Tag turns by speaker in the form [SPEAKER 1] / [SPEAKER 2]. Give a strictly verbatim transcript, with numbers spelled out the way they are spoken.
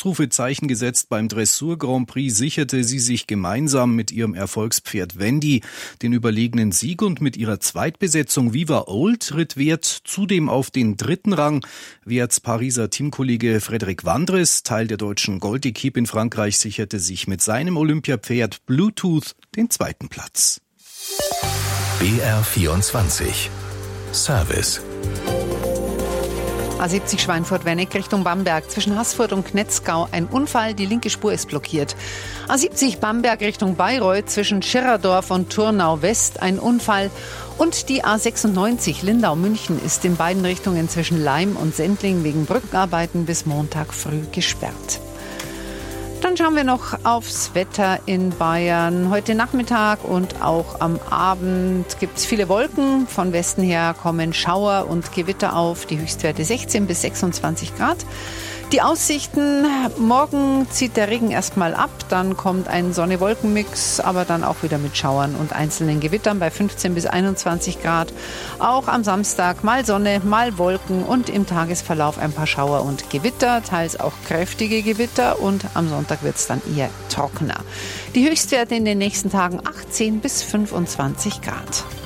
[SPEAKER 1] Ausrufezeichen gesetzt. Beim Dressur Grand Prix sicherte sie sich gemeinsam mit ihrem Erfolgspferd Wendy den überlegenen Sieg und mit ihrer Zweitbesetzung Viva Old ritt Wert zudem auf den dritten Rang. Werts Pariser Teamkollege Frédéric Vandres, Teil der deutschen Gold-Equipe in Frankreich, sicherte sich mit seinem Olympiapferd Bluetooth den zweiten Platz.
[SPEAKER 2] B R vierundzwanzig Service.
[SPEAKER 3] A siebzig Schweinfurt-Werneck Richtung Bamberg. Zwischen Haßfurt und Knetzgau ein Unfall, die linke Spur ist blockiert. A siebzig Bamberg Richtung Bayreuth zwischen Schirrerdorf und Turnau West ein Unfall. Und die A sechsundneunzig Lindau-München ist in beiden Richtungen zwischen Laim und Sendling wegen Brückenarbeiten bis Montag früh gesperrt. Dann schauen wir noch aufs Wetter in Bayern. Heute Nachmittag und auch am Abend gibt es viele Wolken. Von Westen her kommen Schauer und Gewitter auf. Die Höchstwerte sechzehn bis sechsundzwanzig Grad. Die Aussichten, morgen zieht der Regen erstmal ab, dann kommt ein Sonne-Wolken-Mix, aber dann auch wieder mit Schauern und einzelnen Gewittern bei fünfzehn bis einundzwanzig Grad. Auch am Samstag mal Sonne, mal Wolken und im Tagesverlauf ein paar Schauer und Gewitter, teils auch kräftige Gewitter, und am Sonntag wird es dann eher trockener. Die Höchstwerte in den nächsten Tagen achtzehn bis fünfundzwanzig Grad.